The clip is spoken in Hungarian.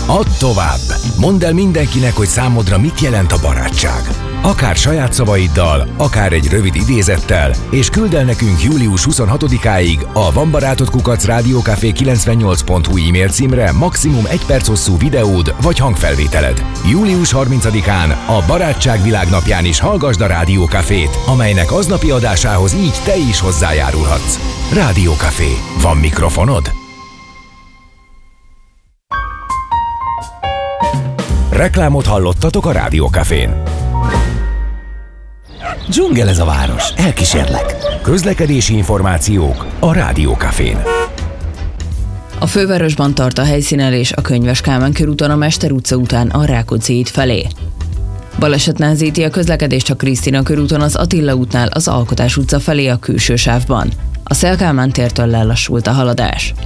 Add tovább! Mondd el mindenkinek, hogy számodra mit jelent a barátság. Akár saját szavaiddal, akár egy rövid idézettel, és küld el nekünk július 26-áig a vanbarátod@rádiókafé98.hu e-mail címre maximum 1 perc hosszú videód vagy hangfelvételed. Július 30-án a Barátság Világnapján is hallgasd a Rádió Cafét, amelynek aznapi adásához így te is hozzájárulhatsz. Rádió Café. Van mikrofonod? Reklámot hallottatok a Rádió Cafén. Dzsungel ez a város, elkísérlek. Közlekedési információk a Rádió Cafén. A fővárosban tart a helyszínelés a Könyves Kálmán körúton a Mester utca után a Rákóczi híd felé. Baleset nehezíti a közlekedést a Krisztina körúton az Attila útnál az Alkotás utca felé a külső sávban. A Széll Kálmán tértől lelassult a haladás.